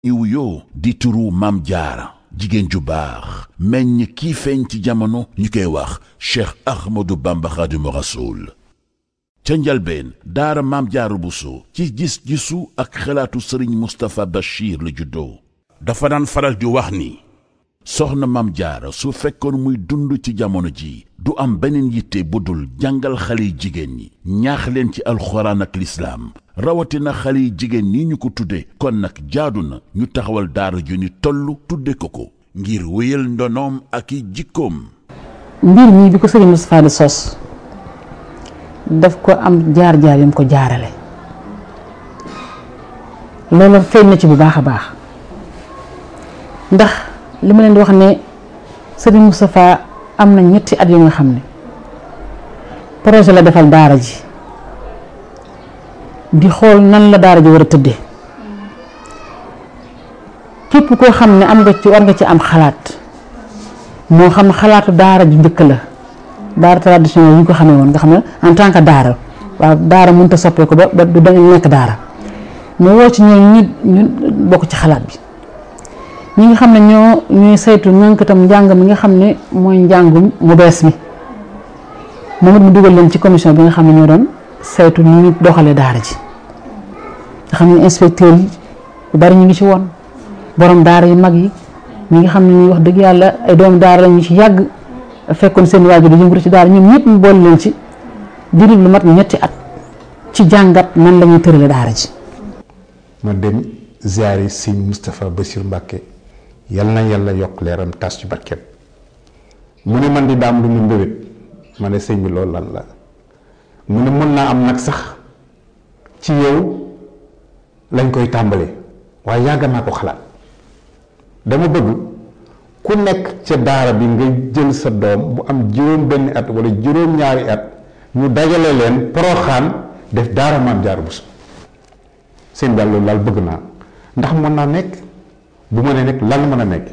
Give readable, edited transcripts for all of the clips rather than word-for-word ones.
iwuyoo di turu Maam Jaara jigéen ju baax meññ kii feeñ ci jamono ñu koy wax Cheikh Ahmadou Bamba Xaadimu Rasuul ca njalbeen daara Maam Jaara Buso ci gis-gisu ak xalaatu Sëriñ Mustapha Bachir la juddoo dafa daan faral di wax ni soxna Maam Jaara su fekkoon muy dund ci jamono ji du am beneen yitte bu dul jàngal xale yi jigéen ñi ñaax leen ci alxuraan ak lislaam rawatina xale yi jigéen ñi ñu ko tudde kon nag jaadu na ñu taxawal daara ju ni tollu tudde ko ngir wéyal ndonoom ak i jikkoom. mbir mi bi ko Sëriñ Mustapha di sos daf ko am jaar-jaar yam ko jaarale loolu feeñ na ci bu baax a baax ndax li ma leen di wax ne Sëriñ Mustapha am na ñetti at yu nga xam ne projet la defal daara ji di xool nan la daara ji war a tëddee képp koo xam ne am nga ci war nga ci am xalaat moo xam xalaatu daara ji njëkk la daara traditionnel yi ñu ko xamee woon nga xam ne en tant que daara waaw daara mënut a soppee ko ba du dañu nekk daara mais woo ci ñooñu ñu bokk ci xalaat bi ñi nga xam ne ñooy saytu nank itam njàng mi nga xam ne mooy njàngum mu bees mi moom it mu dugal leen ci commission bi nga xam ne ñoo doon saytu ni ñu doxalee daara ji nga xam ne inspecteur yi yu bari ñu ngi ci woon borom daara yu mag yi ñi nga xam ne ñuy wax dëgg yàlla ay doomu daara la ñu ci yàgg fekkoon seen waajur di yëngatu ci daara ñoom ñëpp mu boole leen ci diiru lu mat ñetti at ci jàngat nan la ñuy tërale daara ji. ma dem ziyaari Sëñ Moustapha Bassirou Mbacké yal na yàlla yokk leeram tas ci barkeem mu ne man di daam lu mu mbébét ma ne sëñ bi loolu lan la mu ne mën naa am nag sax ci yow lañ koy tàmbalee waaye yàgg naa ko xalaat dama bëgg ku nekk ca daara bi nga jël sa doom bu am juróom benn at wala juróom ñaari at ñu dajale leen Poroxaan def daara Maam Jaara Buso seen daal loolu daal bëgg naa ndax mën naa nekk bu ma nee nekk lan mën a nekk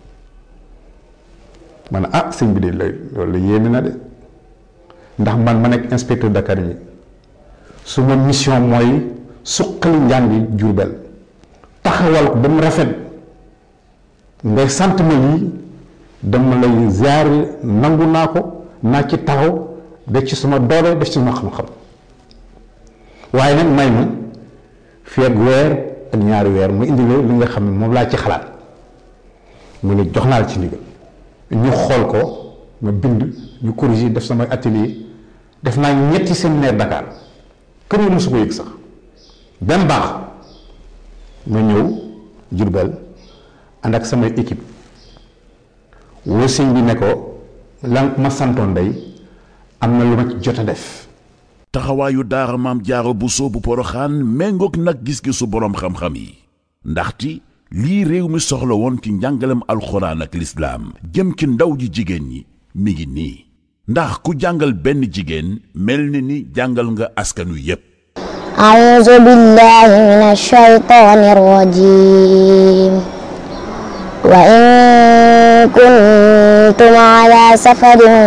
ma ne ah sëñ bi de loolu yéeme na de ndax man ma nekk inspecteur d'académie su ma mission mooy suqali njàngi Jurbel taxawal ko ba mu rafet ngay sant ma lii dama lay ziar nangu naa ko naa ci taxaw def ci suma doole def ci suma xam-xam waaye nag may ma fii ak weer ak ñaari weer mu indi li nga xam ne moom laa ci xalaat mu ne jox naa la ci ndigal ñu xool ko ma bind ñu corriger def sama atelier def naa ñetti séminaire Dakar kër yi mosu ko yëg sax benn baax ma ñëw Jurbel ànd ak samay équipe woo sëñ bi ne ko lan ma santoon day am na lu ma ci jot a def. taxawaayu daara Maam Jaara Buso bu Poroxaan méngoog nag gis-gisu boroom xam-xam yi ndaxte lii réew mi soxla woon ci njàngalem alxuraan ak lislaam jëm ci ndaw ji jigéen ñi mi ngi nii ndax ku jàngal benn jigéen mel ni jàngal nga askan wi yépp. a'uuzu billaahi mina shaytaani rajiim wa in kuntum alaa safarin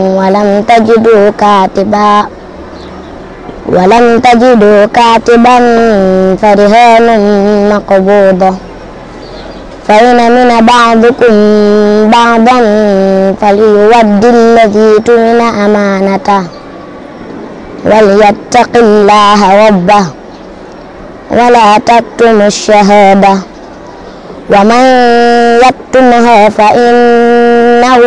ولم تجدوا كاتبا فرهان مقبوضة فإن من بعضكم بعضا فليؤد الذي اؤتمن أمانته وليتق الله ربه ولا تكتموا الشهادة ومن يكتمها فإنه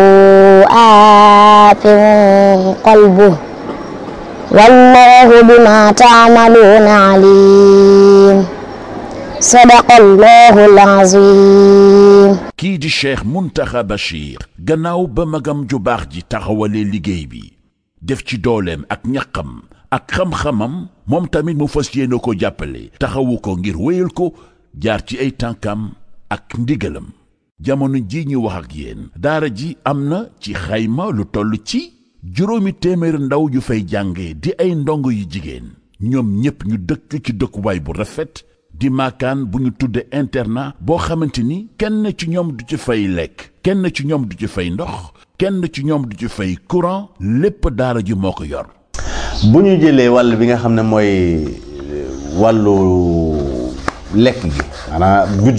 آثم قلبه والله بما تعملون عليم صدق الله العظيم. kii di Cheikh Mountakha Bachir gannaaw ba magam ju baax ji taxawalee liggéey bi def ci dooleem ak ñaqam ak xam-xamam moom tamit mu fas yéene ko jàppale taxawu ko ngir wéyal ko jaar ci ay tànkam ak ndigalam jamono ji ñu wax ak yéen daara ji am na ci xayma lu toll ci juróomi téeméeri ndaw yu fay jànge di ay ndongo yu jigéen ñoom ñépp ñu dëkk ci dëkkuwaay bu rafet di maakaan bu ñu tudde internat boo xamante ni kenn ci ñoom du ci fay lekk kenn ci ñoom du ci fay ndox kenn ci ñoom du ci fay courant lépp daara ji moo ko yor. bu ñu jëlee wàll bi nga xam ne mooy wàllu lekk gi maanaam